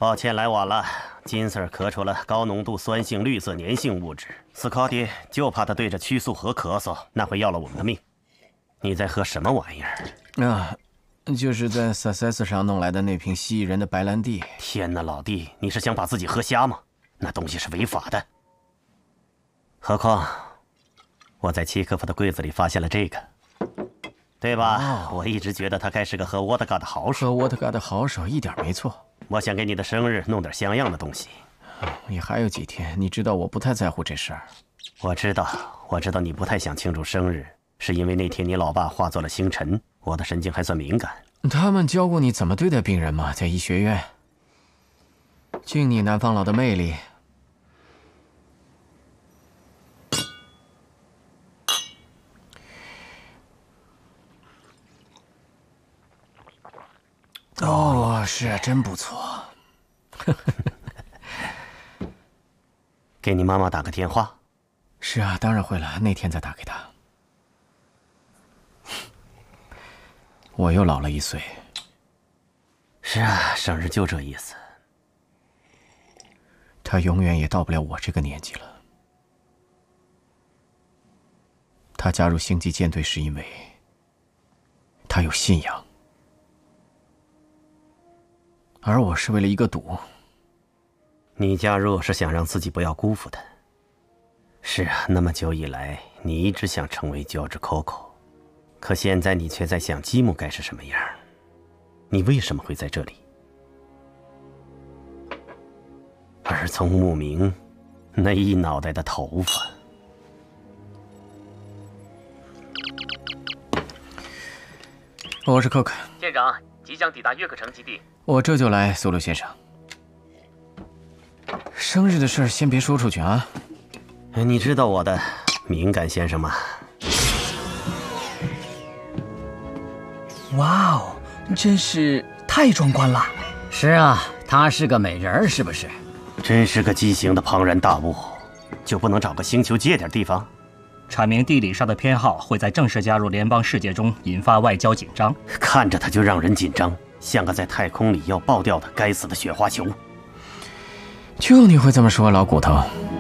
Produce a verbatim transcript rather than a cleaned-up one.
抱歉来晚了。金 Sir 咳出了高浓度酸性绿色粘性物质，斯科蒂就怕他对着曲素河咳嗽，那会要了我们的命。你在喝什么玩意儿？ 啊，就是在 Success 上弄来的那瓶蜥蜴人的白兰地。 天哪，老弟，你是想把自己喝瞎吗？那东西是违法的。何况，我在契科夫的柜子里发现了这个。 对吧？哦、我一直觉得他该是个喝沃特嘎的好手。 喝沃特嘎的好手一点没错。 我想给你的生日弄点像样的东西。 也还有几天，你知道我不太在乎这事儿。 我知道，我知道你不太想庆祝生日，是因为那天你老爸化作了星辰。我的神经还算敏感。 他们教过你怎么对待病人吗？在医学院。敬你南方佬的魅力。 哦，是啊，真不错。 给你妈妈打个电话。 是啊，当然会了，那天再打给她。我又老了一岁。 是啊，生日就这意思。 她永远也到不了我这个年纪了。她加入星际舰队是因为她有信仰。 而我是为了一个赌。 你加入是想让自己不要辜负他。是啊，那么久以来，你一直想成为乔治 Coco， 可现在你却在想积木该是什么样。你为什么会在这里？而从牧民那一脑袋的头发。 我是 Coco， 舰长。 即将抵达约克城基地， 我这就来，苏鲁先生。生日的事先别说出去啊！ 你知道我的敏感先生吗？ 哇哦，真是太壮观了！ 是啊，她是个美人儿，是不是？ 真是个畸形的庞然大物，就不能找个星球借点地方？ 阐明地理上的偏好会在正式加入联邦世界中引发外交紧张， 看着他就让人紧张，像个在太空里要爆掉的该死的雪花球。 就你会这么说，老骨头。